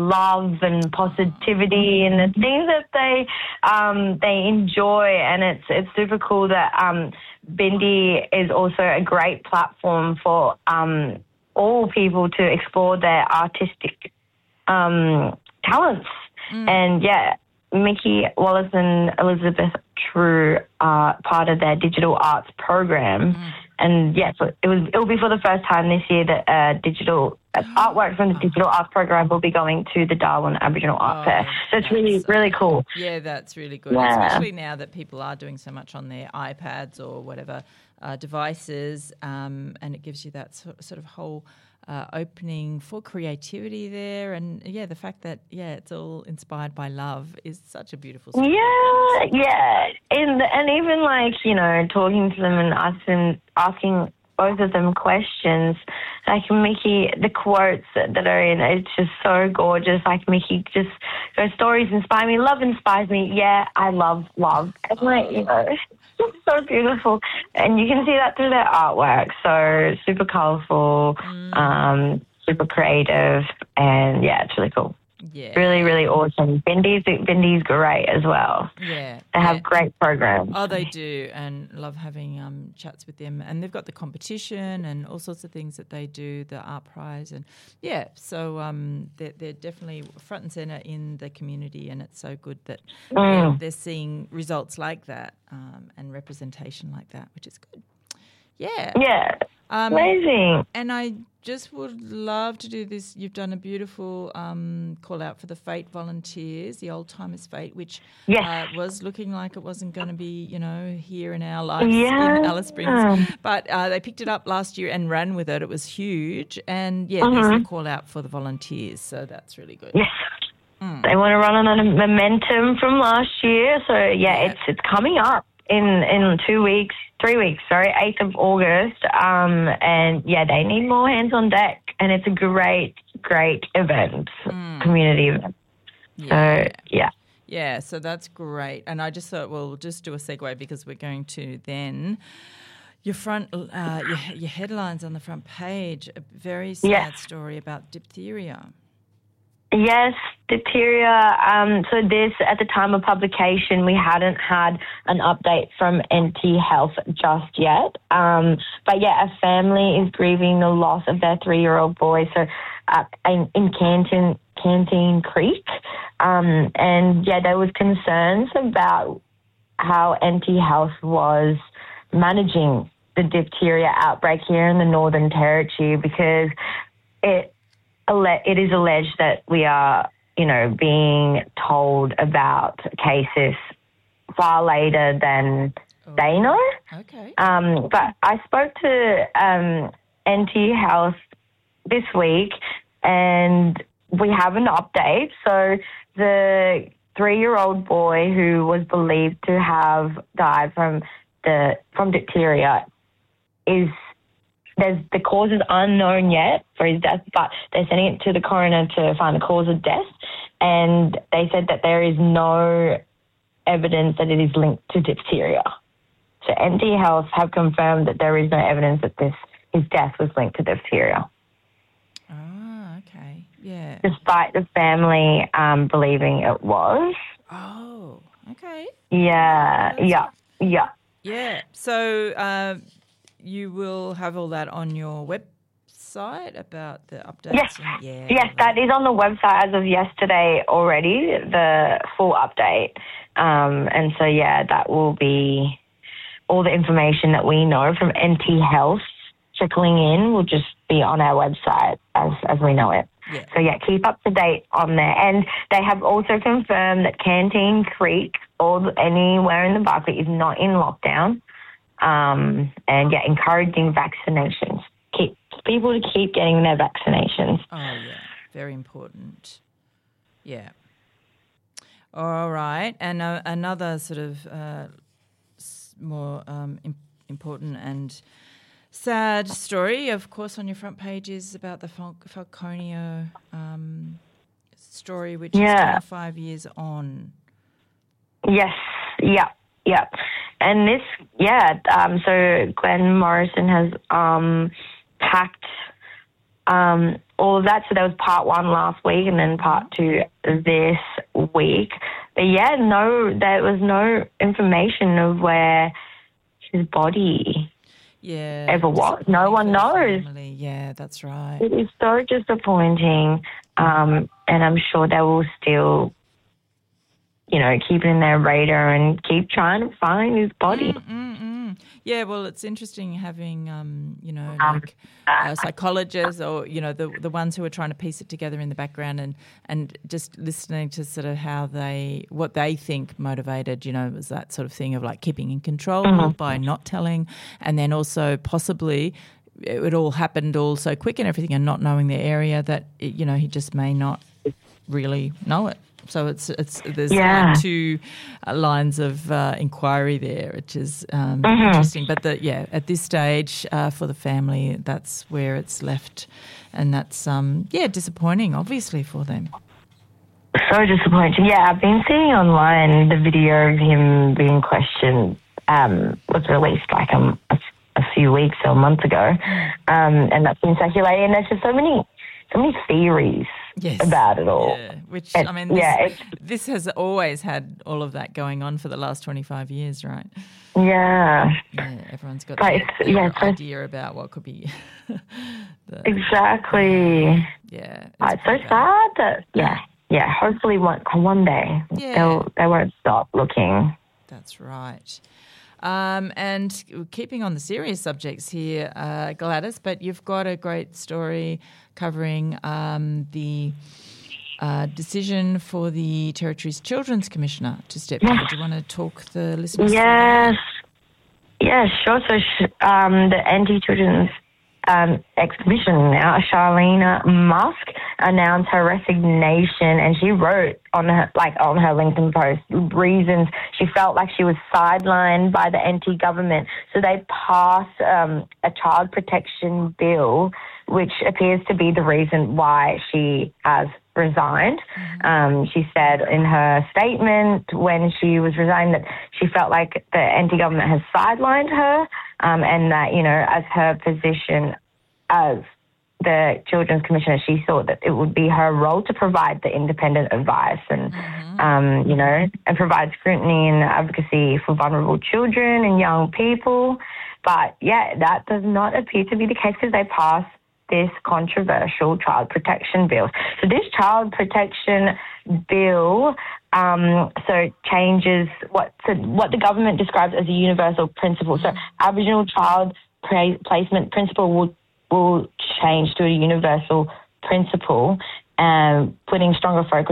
love and positivity and the things that they enjoy, and it's super cool that Bindi is also a great platform for all people to explore their artistic talents. And Mickey Wallace and Elizabeth True are part of their digital arts program. And so it'll be for the first time this year that digital artwork from the digital arts program will be going to the Darwin Aboriginal Art Fair. So it's really cool. Yeah, that's really good, especially now that people are doing so much on their iPads or whatever devices, and it gives you that sort of whole opening for creativity there. And, the fact that, it's all inspired by love is such a beautiful story. Yeah. And even, like, talking to them and asking both of them questions, like Mickey, the quotes that are in it, it's just so gorgeous. Like Mickey just goes, stories inspire me, love inspires me. Yeah, I love love. And it's just so beautiful. And you can see that through their artwork. So super colourful, super creative, and it's really cool. Yeah. Really, really awesome. Bindi's great as well. Yeah. They have great programs. Oh, they do, and love having chats with them. And they've got the competition and all sorts of things that they do, the art prize. And, so they're definitely front and centre in the community, and it's so good that they're seeing results like that and representation like that, which is good. Yeah. Yeah. Amazing. And I just would love to do this. You've done a beautiful call out for the Fate volunteers, the Old Timers Fate, which was looking like it wasn't going to be, here in our lives in Alice Springs. But they picked it up last year and ran with it. It was huge. And, there's a call out for the volunteers. So that's really good. Yes. They want to run on a momentum from last year. So, it's coming up in 3 weeks, 8th of August. And, they need more hands on deck. And it's a great event, community event. Yeah. So, yeah. Yeah, so that's great. And I just thought, we'll just do a segue because we're going to then your headlines on the front page, a very sad story about diphtheria. Yes, diphtheria. So this, at the time of publication, we hadn't had an update from NT Health just yet. But a family is grieving the loss of their 3-year-old boy. So in Canteen Creek, and there was concerns about how NT Health was managing the diphtheria outbreak here in the Northern Territory, because it is alleged that we are, being told about cases far later than they know. Okay. But I spoke to NT Health this week, and we have an update. So the 3-year-old boy who was believed to have died from diphtheria the cause is unknown yet for his death, but they're sending it to the coroner to find the cause of death. And they said that there is no evidence that it is linked to diphtheria. So NT Health have confirmed that there is no evidence that his death was linked to diphtheria. Oh, okay. Yeah. Despite the family believing it was. Oh, okay. Yeah. Yeah. So you will have all that on your website about the updates? Yes. Yes, that is on the website as of yesterday already, the full update. And so, that will be all the information that we know from NT Health trickling in will just be on our website as we know it. Yeah. So, keep up to date on there. And they have also confirmed that Canteen Creek or anywhere in the Barkly is not in lockdown. And encouraging vaccinations. Keep people to keep getting their vaccinations. Oh, yeah, very important. Yeah. All right, and another sort of more important and sad story, of course, on your front page is about the Falconio story, which is 25 years on. Yes, yeah. And this, so Glenn Morrison has packed all of that. So there was part 1 last week and then part 2 this week. But yeah, there was no information of where his body ever was. No one knows. Family. Yeah, that's right. It is so disappointing. And I'm sure they will still, keep it in their radar and keep trying to find his body. Yeah, well, it's interesting having, psychologists or, the ones who are trying to piece it together in the background and just listening to sort of what they think motivated, was that sort of thing of like keeping in control by not telling, and then also possibly it all happened all so quick and everything and not knowing the area that, he just may not really know it. So there's like 2 lines of inquiry there, which is interesting. But at this stage for the family, that's where it's left, and that's disappointing, obviously, for them. So disappointing. Yeah, I've been seeing online the video of him being questioned was released like a few weeks or a month ago, and that's been circulating. And there's just so many theories about it all. Yeah, which, this has always had all of that going on for the last 25 years, right? Yeah. Yeah, everyone's got their idea about what could be. Exactly. Yeah. It's so sad that, hopefully one day they won't stop looking. That's right. And keeping on the serious subjects here, Gladys, but you've got a great story covering the decision for the Territory's Children's Commissioner to step down. Do you want to talk the listeners through that? Yes, sure. So the Anti-Children's ex-commissioner now, Charlene Musk, announced her resignation, and she wrote on her LinkedIn post reasons she felt like she was sidelined by the NT government. So they passed a child protection bill, which appears to be the reason why she has resigned. She said in her statement when she was resigning that she felt like the NT government has sidelined her, and that, as her position as the Children's Commissioner, she thought that it would be her role to provide the independent advice and, and provide scrutiny and advocacy for vulnerable children and young people. But, that does not appear to be the case because they passed this controversial child protection bill. So this child protection bill changes what the government describes as a universal principle. So Aboriginal child placement principle will change to a universal principle, putting stronger focus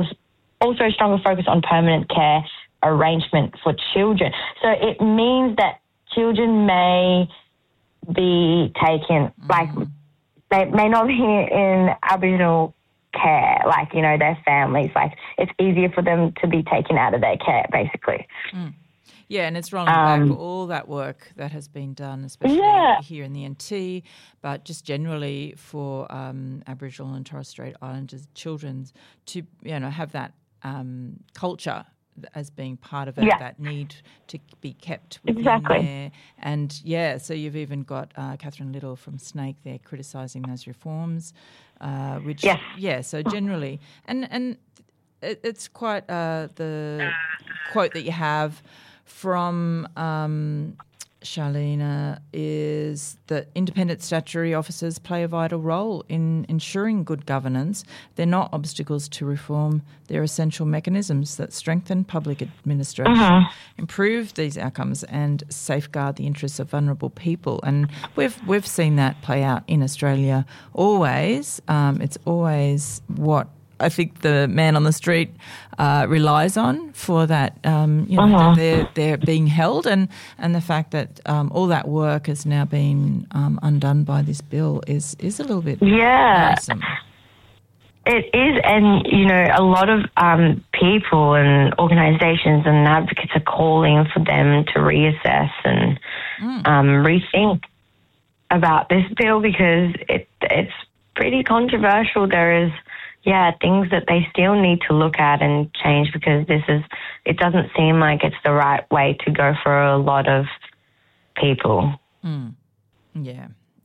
on permanent care arrangement for children. So it means that children may be taken, they may not be in Aboriginal care, their families. It's easier for them to be taken out of their care, basically. Yeah, and it's rolling back all that work that has been done, especially here in the NT, but just generally for Aboriginal and Torres Strait Islanders children to, have that culture as being part of it, that need to be kept within there. And, so you've even got Catherine Little from Snake there criticising those reforms, which, so generally. And it's quite the quote that you have from Charlene is that independent statutory officers play a vital role in ensuring good governance. They're not obstacles to reform. They're essential mechanisms that strengthen public administration, improve these outcomes and safeguard the interests of vulnerable people. And we've seen that play out in Australia always. It's always what I think the man on the street relies on for that, that they're being held, and the fact that all that work has now been undone by this bill is a little bit worrisome. It is, and, a lot of people and organisations and advocates are calling for them to reassess and rethink about this bill because it's pretty controversial. There is things that they still need to look at and change because it doesn't seem like it's the right way to go for a lot of people. Yeah,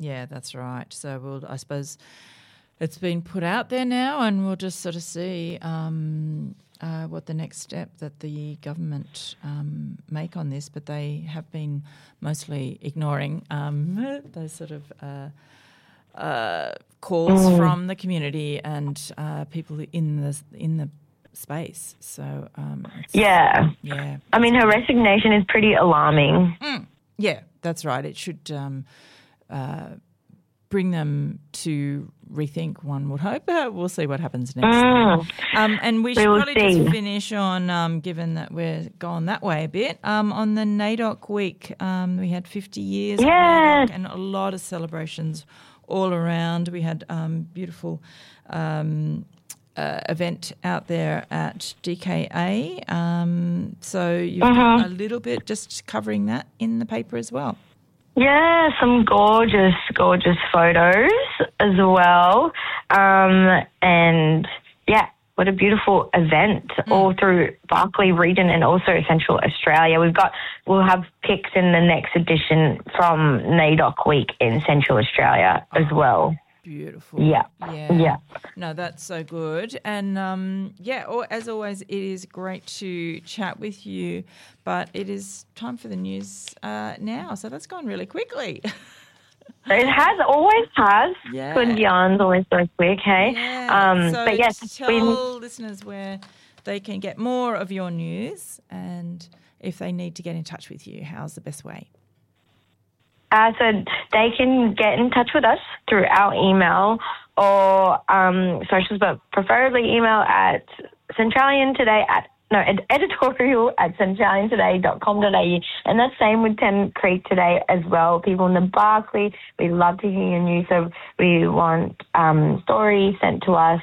Yeah, that's right. So I suppose it's been put out there now, and we'll just sort of see what the next step that the government make on this. But they have been mostly ignoring those sort of calls from the community and people in the space. So yeah. I mean, her resignation is pretty alarming. Yeah, that's right. It should bring them to rethink, one would hope. We'll see what happens next. And we should probably just finish on, given that we're gone that way a bit, on the NAIDOC week. We had 50 years of NAIDOC and a lot of celebrations all around. We had beautiful event out there at DKA. So you've got a little bit just covering that in the paper as well. Yeah, some gorgeous, gorgeous photos as well. And yeah, what a beautiful event all through Barkly region and also Central Australia. We'll have pics in the next edition from NAIDOC week in Central Australia as well. Beautiful. Yeah. No, that's so good. And, as always, it is great to chat with you, but it is time for the news now. So that's gone really quickly. Always has. Yeah. 20 yarns always so quick, hey? Yeah. But yes, tell listeners where they can get more of your news, and if they need to get in touch with you, how's the best way? So they can get in touch with us through our email or socials, but preferably email at editorial@centraliantoday.com.au, and that's same with Tennant Creek Today as well. People in the Barkly, we love to hear your news, so we want stories sent to us,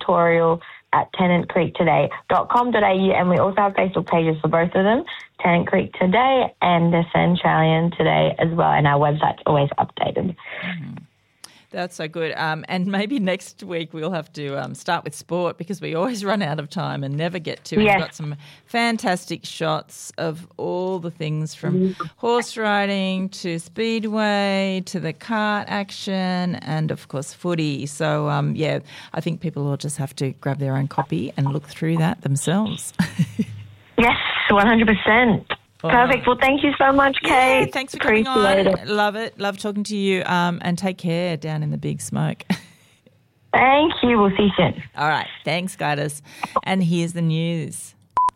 editorial@tennantcreektoday.com.au, and we also have Facebook pages for both of them, Tennant Creek Today and the Centralian Today as well, and our website's always updated. That's so good. And maybe next week we'll have to start with sport, because we always run out of time and never get to. Yes. We've got some fantastic shots of all the things from horse riding to speedway to the kart action and, of course, footy. So, I think people will just have to grab their own copy and look through that themselves. Yes, 100%. Perfect. Well, thank you so much, Kate. Yeah, thanks for coming on. Love it. Love talking to you. And take care down in the big smoke. Thank you. We'll see you soon. All right. Thanks, Gladys. And here's the news.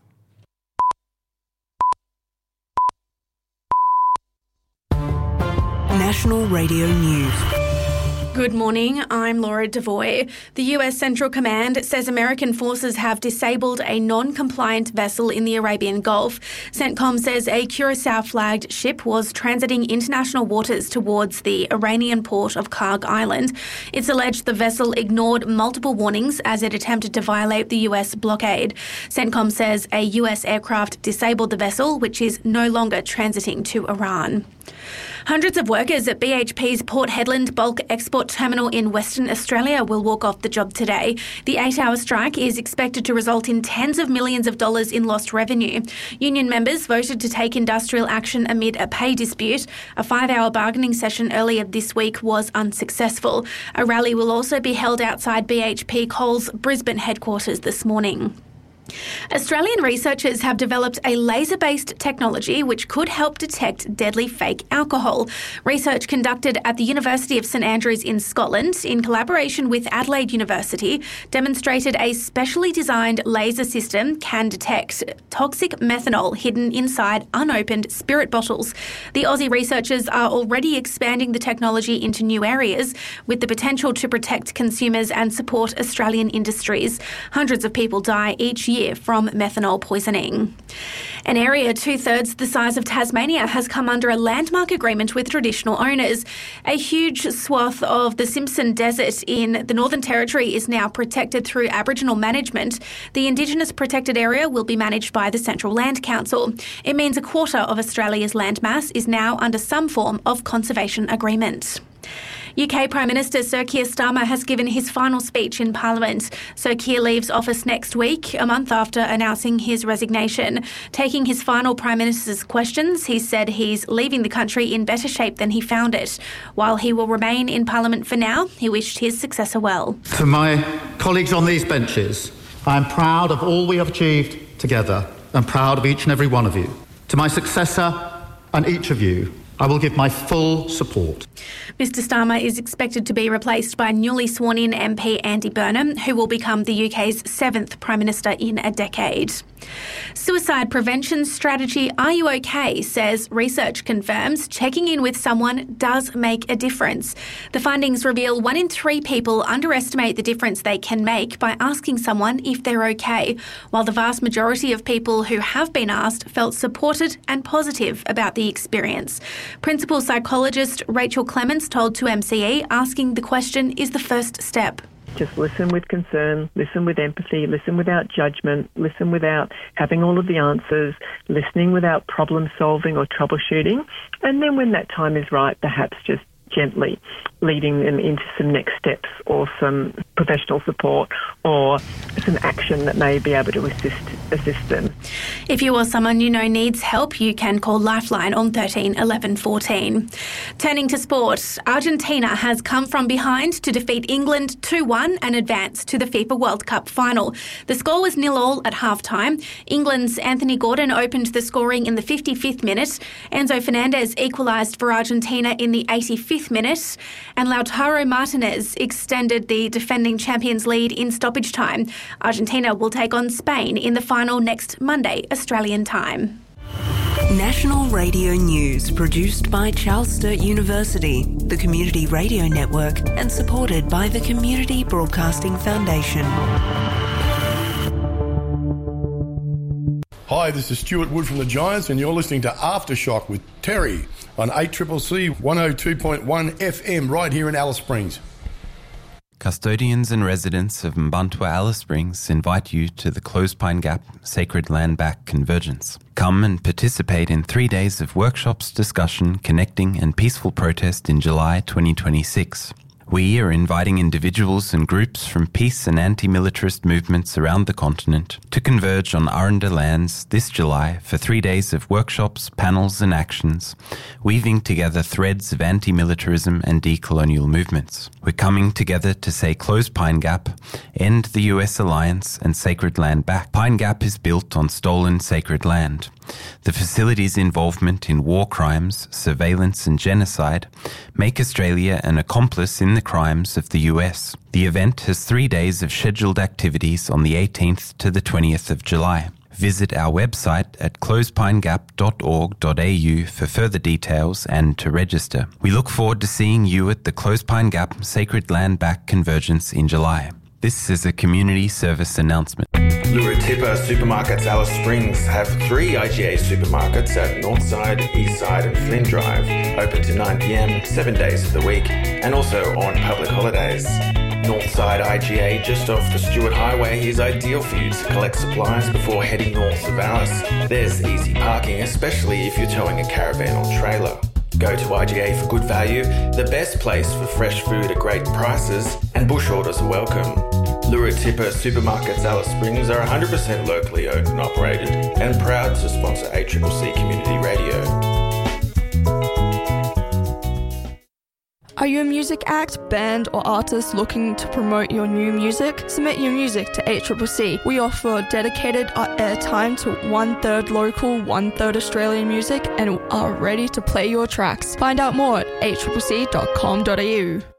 National Radio News. Good morning, I'm Laura Devoy. The US Central Command says American forces have disabled a non-compliant vessel in the Arabian Gulf. CENTCOM says a Curacao-flagged ship was transiting international waters towards the Iranian port of Karg Island. It's alleged the vessel ignored multiple warnings as it attempted to violate the US blockade. CENTCOM says a US aircraft disabled the vessel, which is no longer transiting to Iran. Hundreds of workers at BHP's Port Hedland bulk export terminal in Western Australia will walk off the job today. The 8-hour strike is expected to result in tens of millions of dollars in lost revenue. Union members voted to take industrial action amid a pay dispute. A 5-hour bargaining session earlier this week was unsuccessful. A rally will also be held outside BHP Coal's Brisbane headquarters this morning. Australian researchers have developed a laser-based technology which could help detect deadly fake alcohol. Research conducted at the University of St Andrews in Scotland in collaboration with Adelaide University demonstrated a specially designed laser system can detect toxic methanol hidden inside unopened spirit bottles. The Aussie researchers are already expanding the technology into new areas with the potential to protect consumers and support Australian industries. Hundreds of people die each year from methanol poisoning. An area 2/3 the size of Tasmania has come under a landmark agreement with traditional owners. A huge swath of the Simpson Desert in the Northern Territory is now protected through Aboriginal management. The Indigenous protected area will be managed by the Central Land Council. It means a quarter of Australia's landmass is now under some form of conservation agreement. UK Prime Minister Sir Keir Starmer has given his final speech in Parliament. Sir Keir leaves office next week, a month after announcing his resignation. Taking his final Prime Minister's questions, he said he's leaving the country in better shape than he found it. While he will remain in Parliament for now, he wished his successor well. To my colleagues on these benches, I am proud of all we have achieved together and proud of each and every one of you. To my successor and each of you, I will give my full support. Mr Starmer is expected to be replaced by newly sworn-in MP Andy Burnham, who will become the UK's 7th Prime Minister in a decade. Suicide prevention strategy Are You OK? Says research confirms checking in with someone does make a difference. The findings reveal 1 in 3 people underestimate the difference they can make by asking someone if they're OK, while the vast majority of people who have been asked felt supported and positive about the experience. Principal psychologist Rachel Clements told 2MCE asking the question is the first step. Just listen with concern, listen with empathy, listen without judgment, listen without having all of the answers, listening without problem solving or troubleshooting. And then when that time is right, perhaps just gently leading them into some next steps or some professional support or some action that may be able to assist them. If you or someone you know needs help, you can call Lifeline on 13 11 14. Turning to sport, Argentina has come from behind to defeat England 2-1 and advance to the FIFA World Cup final. The score was 0-0 at half-time. England's Anthony Gordon opened the scoring in the 55th minute. Enzo Fernandez equalised for Argentina in the 85th minute, and Lautaro Martinez extended the defending champions lead in stoppage time. Argentina will take on Spain in the final next Monday, Australian time. National Radio News, produced by Charles Sturt University, the Community Radio Network, and supported by the Community Broadcasting Foundation. Hi, this is Stuart Wood from the Giants, and you're listening to Aftershock with Terry on 8CCC 102.1 FM right here in Alice Springs. Custodians and residents of Mbantua Alice Springs invite you to the Clothespine Gap Sacred Land Back Convergence. Come and participate in 3 days of workshops, discussion, connecting and peaceful protest in July 2026. We are inviting individuals and groups from peace and anti-militarist movements around the continent to converge on Aranda lands this July for 3 days of workshops, panels and actions, weaving together threads of anti-militarism and decolonial movements. We're coming together to say close Pine Gap, end the US alliance and Sacred Land Back. Pine Gap is built on stolen sacred land. The facility's involvement in war crimes, surveillance and genocide make Australia an accomplice in the crimes of the US. The event has 3 days of scheduled activities on the 18th to the 20th of July. Visit our website at closepinegap.org.au for further details and to register. We look forward to seeing you at the Closepine Gap Sacred Land Back Convergence in July. This is a community service announcement. Luratipa Supermarkets Alice Springs have 3 IGA supermarkets at Northside, Eastside and Flynn Drive, open to 9 p.m, 7 days of the week, and also on public holidays. Northside IGA, just off the Stewart Highway, is ideal for you to collect supplies before heading north of Alice. There's easy parking, especially if you're towing a caravan or trailer. Go to IGA for good value, the best place for fresh food at great prices, and bush orders are welcome. Luratipa Supermarkets Alice Springs are 100% locally owned and operated and proud to sponsor ACCC Community Radio. Are you a music act, band or artist looking to promote your new music? Submit your music to ACCC. We offer dedicated airtime to 1/3 local, 1/3 Australian music and are ready to play your tracks. Find out more at accc.com.au.